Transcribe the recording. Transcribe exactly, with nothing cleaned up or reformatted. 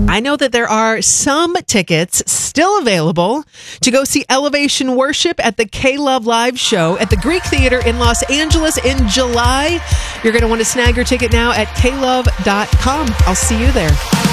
I know that there are some tickets still available to go see Elevation Worship at the K-Love Live show at the Greek Theater in Los Angeles in July. You're going to want to snag your ticket now at k love dot com. I'll see you there.